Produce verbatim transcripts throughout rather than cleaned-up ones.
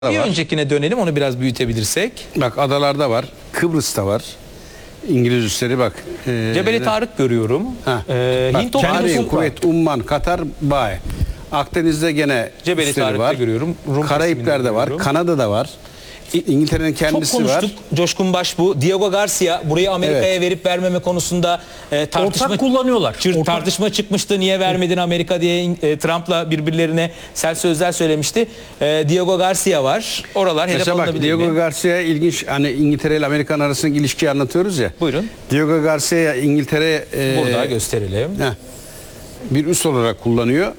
Bir var. öncekine dönelim, onu biraz büyütebilirsek. Bak adalarda var. Kıbrıs'ta var. İngiliz üsleri bak. Ee, Cebeli Tarık görüyorum. Ee, bak, Hint Bahreyn, Okyanusu var. Kuveyt, Umman, Katar, Bae. Akdeniz'de gene Cebeli üsleri Tarık'ta var. görüyorum. Rum Karayipler'de kısmını var. görüyorum. Kanada'da var. İngiltere'nin Çok kendisi var. konuştuk. Coşkun Başbuğ, Diego Garcia burayı Amerika'ya Evet. verip vermeme konusunda e, tartışma Ortak kullanıyorlar. çır- Ortak. tartışma çıkmıştı. Niye vermedin Amerika diye e, Trump'la birbirlerine sert sözler söylemişti. E, Diego Garcia var. Oralar hedef Mesela bak alınabilir Diego mi? Garcia ilginç, hani İngiltere ile Amerikan arasındaki ilişkiyi anlatıyoruz ya. Buyurun. Diego Garcia İngiltere e, Burada gösterelim. heh, bir üs olarak kullanıyor.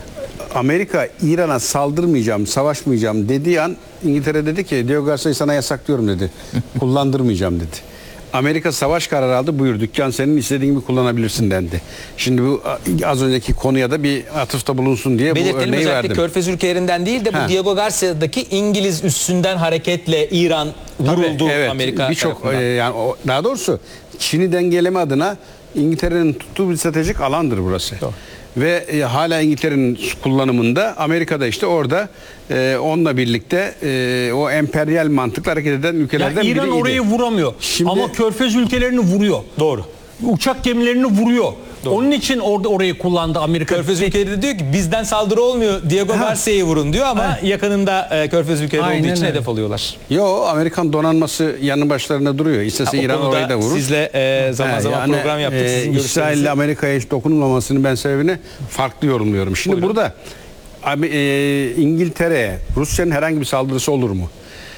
Amerika İran'a saldırmayacağım, savaşmayacağım dediği an İngiltere dedi ki Diego Garcia'yı sana yasaklıyorum dedi. Kullandırmayacağım dedi. Amerika savaş kararı aldı, buyur dükkan senin, istediğin gibi kullanabilirsin dendi. Şimdi bu az önceki konuya da bir atıfta bulunsun diye bu Belirtelim, örneği özellikle verdim. Körfez ülkelerinden değil de bu Ha. Diego Garcia'daki İngiliz üssünden hareketle İran vuruldu. Tabii, evet, Amerika birçok tarafından. e, yani o, daha doğrusu Çin'i dengeleme adına İngiltere'nin tuttuğu bir stratejik alandır burası. Doğru. Ve e, hala İngiltere'nin kullanımında, Amerika'da işte orada e, onunla birlikte e, o emperyal mantıkla hareket eden ülkelerden Ya İran biriydi. orayı vuramıyor. Şimdi- Ama Körfez ülkelerini vuruyor. Doğru. Uçak gemilerini vuruyor. Onun için orada orayı kullandı Amerika. Körfez ülkeleri de diyor ki bizden saldırı olmuyor, Diego Ha. Garcia'yı vurun diyor ama Ha. yakınında e, Körfez ülkeleri olduğu Aynen için öyle. hedef alıyorlar. Yo, Amerikan donanması yanı başlarında duruyor. İstese Ha, o İran konuda orayı da vurur. Sizle e, zaman Ha, zaman yani, program yaptık. e, Sizin İsrail ile görüşlerinizi. Amerika'ya hiç dokunulmamasının ben sebebini farklı yorumluyorum. Şimdi Buyurun. burada abi, e, İngiltere'ye Rusya'nın herhangi bir saldırısı olur mu?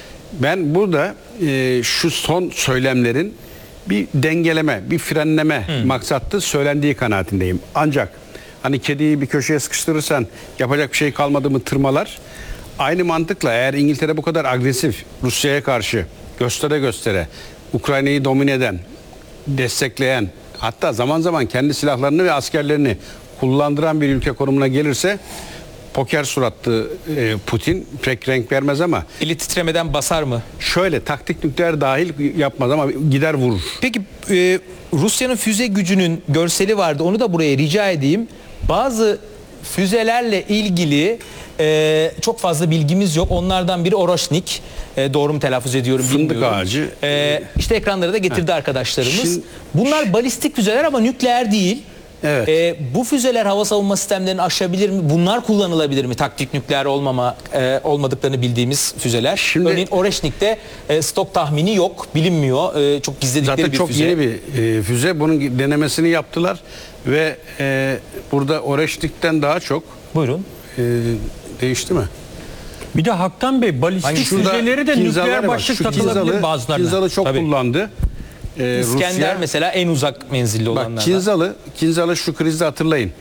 Ben burada e, şu son söylemlerin bir dengeleme, bir frenleme maksatlı söylendiği kanaatindeyim. Ancak hani kediyi bir köşeye sıkıştırırsan yapacak bir şey kalmadı mı tırmalar. Aynı mantıkla eğer İngiltere bu kadar agresif Rusya'ya karşı göstere göstere Ukrayna'yı domine eden, destekleyen, hatta zaman zaman kendi silahlarını ve askerlerini kullandıran bir ülke konumuna gelirse, poker suratlı e, Putin pek renk vermez ama Eli titremeden basar mı? şöyle taktik nükleer dahil yapmaz ama gider vurur. Peki e, Rusya'nın füze gücünün görseli vardı. Onu da buraya rica edeyim. Bazı füzelerle ilgili e, çok fazla bilgimiz yok. Onlardan biri Oroşnik. E, doğru mu telaffuz ediyorum Fındık bilmiyorum. ağacı. E, işte ekranlara da getirdi arkadaşlarımız. Şimdi- Bunlar balistik füzeler ama nükleer değil. Evet. E, bu füzeler hava savunma sistemlerini aşabilir mi? Bunlar kullanılabilir mi? Taktik nükleer olmama e, olmadıklarını bildiğimiz füzeler. Şimdi- Örneğin Oreşnik'te e, stok tahmini yok, bilinmiyor. E, çok gizledikleri Zaten bir çok füze. yeni bir e, füze. Bunun denemesini yaptılar ve e, burada Oreşnik'ten daha çok Buyurun. e, değişti mi? Bir de Haktan Bey balistik Şurada füzeleri de Kinzal'lara nükleer bak. başlık Şu takılabilir Kinzal'ı- bazılarına. Kinzal'ı çok Tabii. kullandı. E, İskender Rusya. mesela en uzak menzilli olanlardan. Bak Kinzal'ı, Kinzal'ı şu krizde hatırlayın.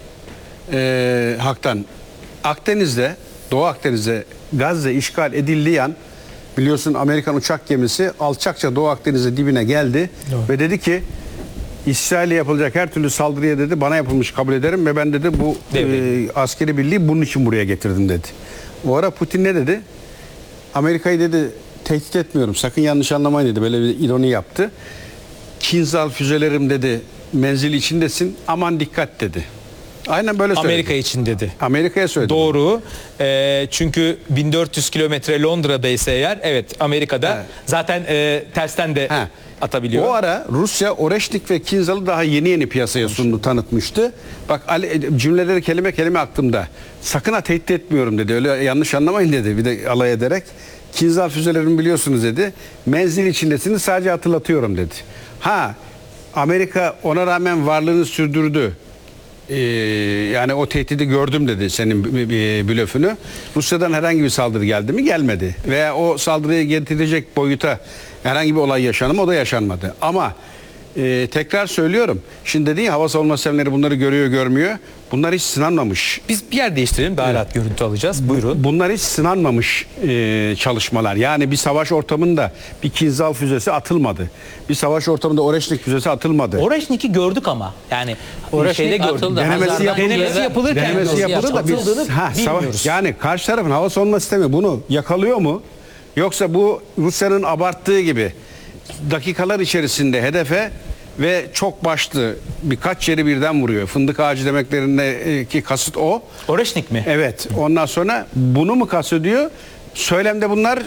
Ee, Hak'tan. Akdeniz'de, Doğu Akdeniz'de Gazze işgal edildiği an biliyorsun Amerikan uçak gemisi alçakça Doğu Akdeniz'e dibine geldi ve dedi ki İsrail'e yapılacak her türlü saldırıya dedi bana yapılmış kabul ederim ve ben dedi bu Devreyim. e, askeri birliği bunun için buraya getirdim dedi. O ara Putin ne dedi? Amerika'yı dedi tehdit etmiyorum, sakın yanlış anlamayın dedi, böyle bir ironi yaptı. Kinzal füzelerim dedi menzili içindesin, aman dikkat dedi. Aynen böyle söyledi. Amerika için dedi. Amerika'ya söyledi. Doğru. Ee, çünkü bin dört yüz kilometre Londra'daysa eğer, evet Amerika'da Evet. zaten e, tersten de He. atabiliyor. O ara Rusya Oreşnik ve Kinzal'ı daha yeni yeni piyasaya sundu, tanıtmıştı. Bak Ali- cümleleri kelime kelime aklımda. Sakın ha tehdit etmiyorum dedi. Öyle yanlış anlamayın dedi. Bir de alay ederek. Kinzal füzelerimi biliyorsunuz dedi. Menzil içindesiniz, sadece hatırlatıyorum dedi. Ha, Amerika ona rağmen varlığını sürdürdü. Ee, yani o tehdidi gördüm dedi senin b- b- blöfünü. Rusya'dan herhangi bir saldırı geldi mi? Gelmedi. Veya o saldırıya getirecek boyuta herhangi bir olay yaşandı mı? O da yaşanmadı. Ama e, tekrar söylüyorum. Şimdi dedin ya hava savunma sistemleri bunları görüyor görmüyor. Bunlar hiç sınanmamış. Biz bir yer değiştirelim, daha rahat görüntü alacağız. Buyurun. Bunlar hiç sınanmamış e, çalışmalar. Yani bir savaş ortamında bir Kinzal füzesi atılmadı. Bir savaş ortamında Oreşnik füzesi atılmadı. Oreşnik'i gördük ama. Yani Oreşnik şeyde gördük. atıldı. Denemesi Hazardan yapıldı. Denemesi yere- yapılırken Denemesi gördük. yapılır da biz Atıldığını ha, savaş, bilmiyoruz. yani karşı tarafın hava savunma sistemi bunu yakalıyor mu? Yoksa bu Rusya'nın abarttığı gibi dakikalar içerisinde hedefe ve çok başlı birkaç yeri birden vuruyor. Fındık ağacı demeklerindeki kasıt o. Oreşnik mi? Evet. Ondan sonra bunu mu kastediyor Söylemde bunlar